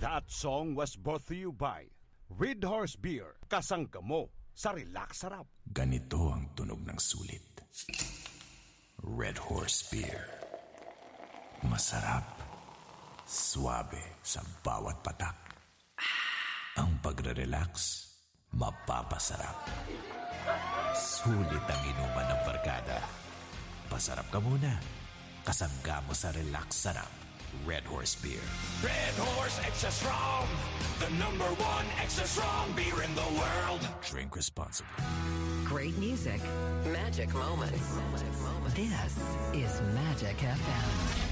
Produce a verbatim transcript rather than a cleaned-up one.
That song was brought to you by Red Horse Beer. Kasangga mo sa Relax Sarap. Ganito ang tunog ng sulit. Red Horse Beer. Masarap. Suabe sa bawat patak. Ang pagre-relax, mapapasarap. Sulit ang inuman ng barkada. Pasarap ka muna. Kasangga mo sa Relax Sarap. Red Horse Beer. Red Horse Extra Strong, the number one extra strong beer in the world. Drink responsibly. Great music. Magic moments. This is Magic F M.